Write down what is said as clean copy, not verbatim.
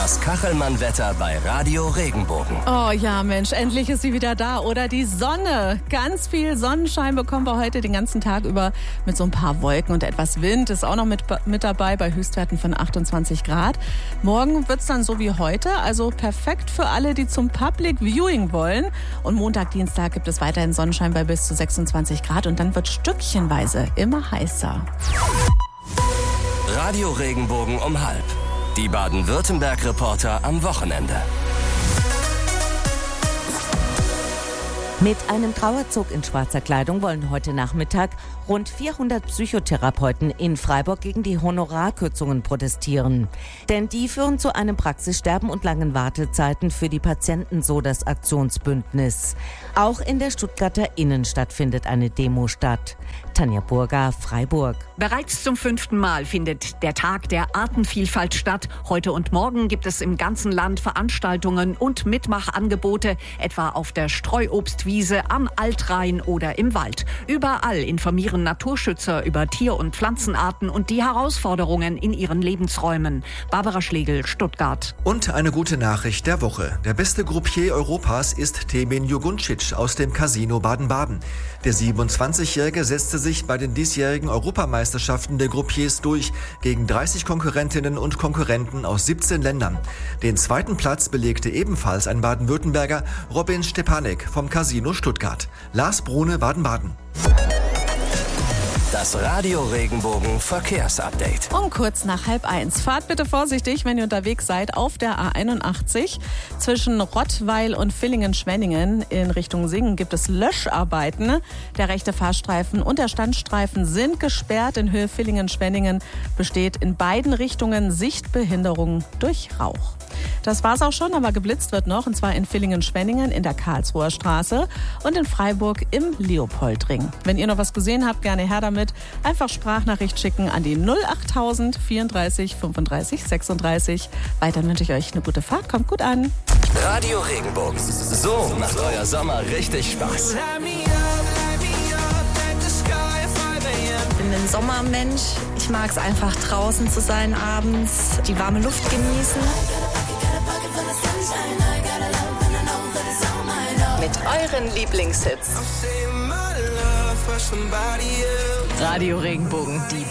Das Kachelmann-Wetter bei Radio Regenbogen. Oh ja, Mensch, endlich ist sie wieder da. Oder die Sonne. Ganz viel Sonnenschein bekommen wir heute den ganzen Tag über mit so ein paar Wolken und etwas Wind. Ist auch noch mit dabei bei Höchstwerten von 28 Grad. Morgen wird's dann so wie heute, also perfekt für alle, die zum Public Viewing wollen. Und Montag, Dienstag gibt es weiterhin Sonnenschein bei bis zu 26 Grad. Und dann wird stückchenweise immer heißer. Radio Regenbogen um 12:30. Die Baden-Württemberg-Reporter am Wochenende. Mit einem Trauerzug in schwarzer Kleidung wollen heute Nachmittag rund 400 Psychotherapeuten in Freiburg gegen die Honorarkürzungen protestieren. Denn die führen zu einem Praxissterben und langen Wartezeiten für die Patienten, so das Aktionsbündnis. Auch in der Stuttgarter Innenstadt findet eine Demo statt. Tanja Burger, Freiburg. Bereits zum 5. Mal findet der Tag der Artenvielfalt statt. Heute und morgen gibt es im ganzen Land Veranstaltungen und Mitmachangebote, etwa auf der Streuobstwiese, am Altrhein oder im Wald. Überall informieren Naturschützer über Tier- und Pflanzenarten und die Herausforderungen in ihren Lebensräumen. Barbara Schlegel, Stuttgart. Und eine gute Nachricht der Woche. Der beste Groupier Europas ist Temin Juguncic aus dem Casino Baden-Baden. Der 27-Jährige setzte sich bei den diesjährigen Europameisterschaften der Groupiers durch, gegen 30 Konkurrentinnen und Konkurrenten aus 17 Ländern. Den zweiten Platz belegte ebenfalls ein Baden-Württemberger, Robin Stepanek vom Casino Stuttgart. Lars Brune, Baden-Baden. Das Radio Regenbogen Verkehrsupdate. Um kurz nach 12:30. Fahrt bitte vorsichtig, wenn ihr unterwegs seid, auf der A81. Zwischen Rottweil und Villingen-Schwenningen in Richtung Singen gibt es Löscharbeiten. Der rechte Fahrstreifen und der Standstreifen sind gesperrt. In Höhe Villingen-Schwenningen besteht in beiden Richtungen Sichtbehinderung durch Rauch. Das war's auch schon, aber geblitzt wird noch, und zwar in Villingen-Schwenningen in der Karlsruher Straße und in Freiburg im Leopoldring. Wenn ihr noch was gesehen habt, gerne her damit. Einfach Sprachnachricht schicken an die 08000 34 35 36. Weiter wünsche ich euch eine gute Fahrt, kommt gut an. Radio Regenbogen. So macht euer Sommer richtig Spaß. Ich bin ein Sommermensch. Ich mag es einfach draußen zu sein abends, die warme Luft genießen. Mit euren Lieblingshits. Radio Regenbogen, die